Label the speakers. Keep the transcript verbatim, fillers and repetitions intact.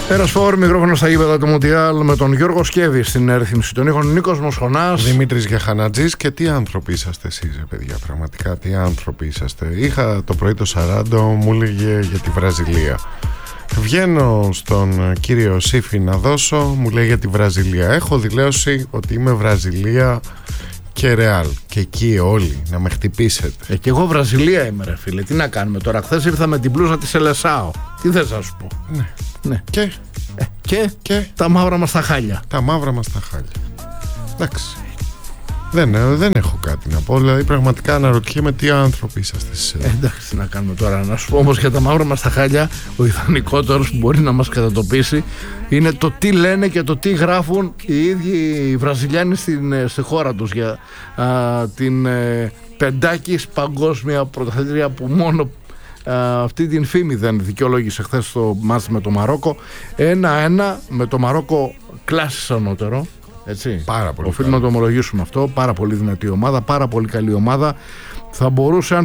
Speaker 1: Ένας φόρ, μικρόφωνο στα γήπεδα του Μουντιάλ με τον Γιώργο Σκέβη στην ρύθμιση των ήχων, Νίκος Μοσχονάς.
Speaker 2: Δημήτρης Γεχανατζής. Και τι άνθρωποι είσαστε εσείς, παιδιά, πραγματικά τι άνθρωποι είσαστε. Είχα το πρωί το Σαράντο, μου έλεγε για τη Βραζιλία. Βγαίνω στον κύριο Σύφη να δώσω, μου λέει για τη Βραζιλία. Έχω δηλώσει ότι είμαι Βραζιλία και Ρεάλ. Και εκεί όλοι να με χτυπήσετε.
Speaker 1: Ε, και εγώ Βραζιλία είμαι, ρε φίλε. Τι να κάνουμε τώρα. Χθες ήρθα με την μπλούζα της Ελεσάο. Τι θες να σου πω.
Speaker 2: Ναι.
Speaker 1: Ναι.
Speaker 2: Και,
Speaker 1: ε, και,
Speaker 2: και
Speaker 1: τα μαύρα μας τα χάλια.
Speaker 2: Τα μαύρα μας τα χάλια. Εντάξει. Δεν, δεν έχω κάτι να πω. Δηλαδή, πραγματικά αναρωτιέμαι τι άνθρωποι είσαστε εσείς.
Speaker 1: Ε, εντάξει, τι να κάνουμε τώρα. Να σου πω όμως για τα μαύρα μας τα χάλια, ο ιδανικότερος που μπορεί να μας κατατοπίσει είναι το τι λένε και το τι γράφουν οι ίδιοι οι Βραζιλιάνοι στην, στη χώρα τους για α, την ε, πεντάκης παγκόσμια πρωταθλήτρια που μόνο α, αυτή την φήμη δεν δικαιολόγησε χθες στο μάτς με το Μαρόκο. Ένα-ένα με το Μαρόκο κλάσης ανώτερο. Έτσι.
Speaker 2: Πάρα πολύ.
Speaker 1: Οφείλουμε να το ομολογήσουμε αυτό. Πάρα πολύ δυνατή ομάδα, πάρα πολύ καλή ομάδα. Θα μπορούσε, αν